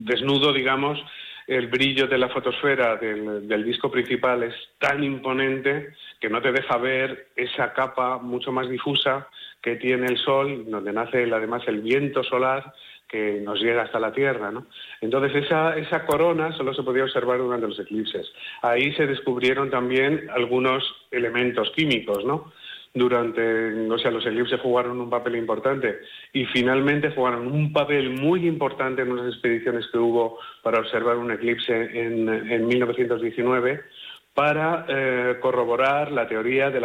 desnudo, digamos, el brillo de la fotosfera del disco principal es tan imponente que no te deja ver esa capa mucho más difusa que tiene el Sol, donde nace además el viento solar que nos llega hasta la Tierra, ¿no? Entonces esa corona solo se podía observar durante los eclipses. Ahí se descubrieron también algunos elementos químicos, ¿no? Los eclipses jugaron un papel importante y finalmente jugaron un papel muy importante en unas expediciones que hubo para observar un eclipse en 1919 para corroborar la teoría de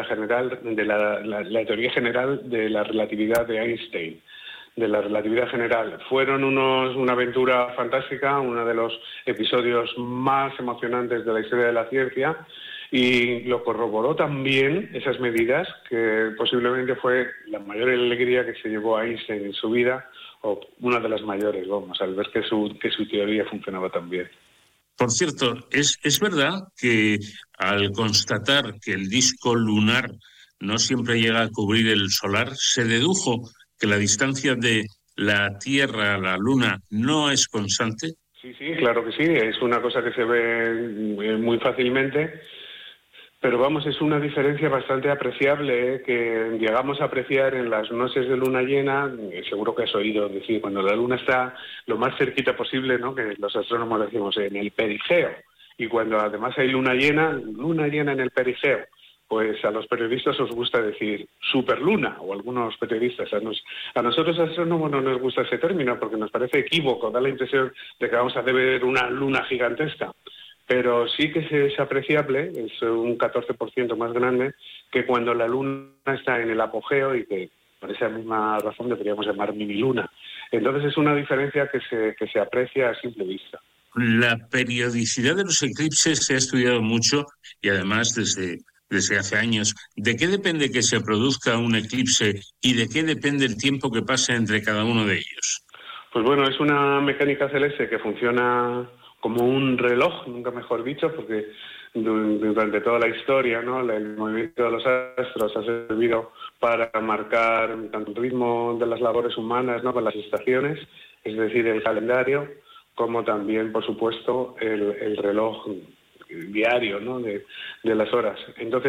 la teoría general de la relatividad de Einstein, de la relatividad general. Fueron una aventura fantástica, uno de los episodios más emocionantes de la historia de la ciencia, y lo corroboró también esas medidas, que posiblemente fue la mayor alegría que se llevó a Einstein en su vida, o una de las mayores, vamos, al ver que su teoría funcionaba tan bien. Por cierto, ¿es verdad que al constatar que el disco lunar no siempre llega a cubrir el solar, se dedujo que la distancia de la Tierra a la Luna no es constante? Sí, claro que sí, es una cosa que se ve muy fácilmente. Pero vamos, es una diferencia bastante apreciable, que llegamos a apreciar en las noches de luna llena. Seguro que has oído decir, cuando la luna está lo más cerquita posible, ¿no?, que los astrónomos decimos en el perigeo, y cuando además hay luna llena en el perigeo, pues a los periodistas os gusta decir superluna, o algunos periodistas. A nosotros astrónomos no nos gusta ese término porque nos parece equívoco, da la impresión de que vamos a ver una luna gigantesca. Pero sí que es apreciable, es un 14% más grande que cuando la luna está en el apogeo, y que por esa misma razón deberíamos llamar miniluna. Entonces es una diferencia que se aprecia a simple vista. La periodicidad de los eclipses se ha estudiado mucho y además desde hace años. ¿De qué depende que se produzca un eclipse y de qué depende el tiempo que pase entre cada uno de ellos? Pues bueno, es una mecánica celeste que funciona como un reloj, nunca mejor dicho, porque durante toda la historia, ¿no?, el movimiento de los astros ha servido para marcar tanto el ritmo de las labores humanas, ¿no?, con las estaciones, es decir, el calendario, como también, por supuesto, el reloj diario, ¿no?, de las horas. Entonces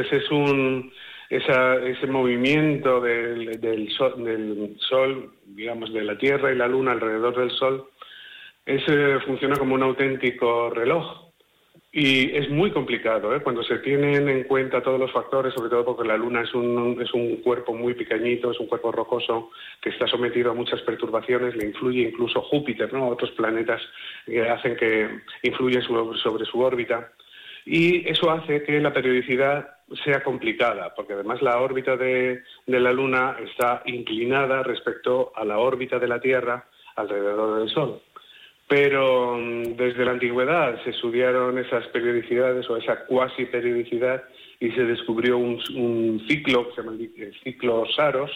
ese movimiento del sol, digamos, de la Tierra y la Luna alrededor del Sol, funciona como un auténtico reloj. Y es muy complicado, cuando se tienen en cuenta todos los factores, sobre todo porque la Luna es un cuerpo muy pequeñito, es un cuerpo rocoso que está sometido a muchas perturbaciones, le influye incluso Júpiter, ¿no?, otros planetas que hacen que influyen sobre su órbita. Y eso hace que la periodicidad sea complicada, porque además la órbita de la Luna está inclinada respecto a la órbita de la Tierra alrededor del Sol. Pero desde la antigüedad se estudiaron esas periodicidades o esa cuasi periodicidad y se descubrió un ciclo que se llama el ciclo Saros,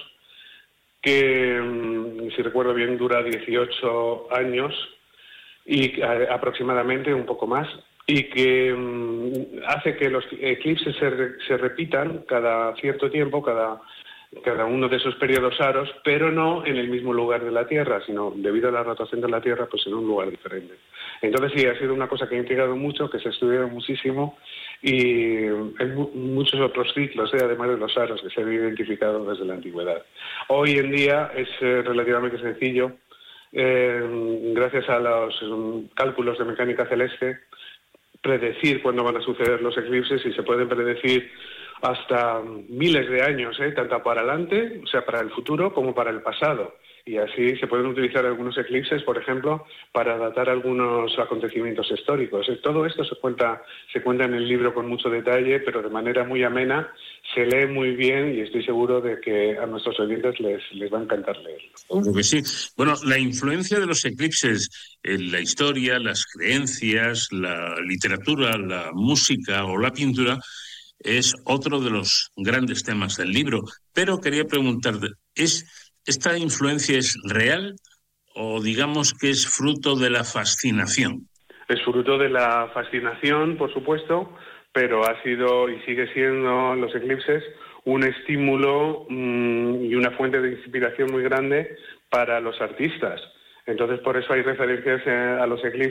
que, si recuerdo bien, dura 18 años y aproximadamente, un poco más, y que hace que los eclipses se repitan cada cierto tiempo, cada uno de esos periodos Saros, pero no en el mismo lugar de la Tierra, sino debido a la rotación de la Tierra, pues en un lugar diferente. Entonces sí, ha sido una cosa que ha intrigado mucho, que se ha estudiado muchísimo, y hay muchos otros ciclos, además de los Saros, que se han identificado desde la antigüedad. Hoy en día es relativamente sencillo, gracias a los cálculos de mecánica celeste, predecir cuándo van a suceder los eclipses, y se pueden predecir hasta miles de años, tanto para adelante, o sea, para el futuro, como para el pasado. Y así se pueden utilizar algunos eclipses, por ejemplo, para datar algunos acontecimientos históricos. Todo esto se cuenta en el libro con mucho detalle, pero de manera muy amena, se lee muy bien, y estoy seguro de que a nuestros oyentes les va a encantar leerlo. Creo que sí. Bueno, la influencia de los eclipses en la historia, las creencias, la literatura, la música o la pintura es otro de los grandes temas del libro. Pero quería preguntarte, ¿esta influencia es real o digamos que es fruto de la fascinación? Es fruto de la fascinación, por supuesto, pero ha sido y sigue siendo los eclipses un estímulo y una fuente de inspiración muy grande para los artistas. Entonces, por eso hay referencias a los eclipses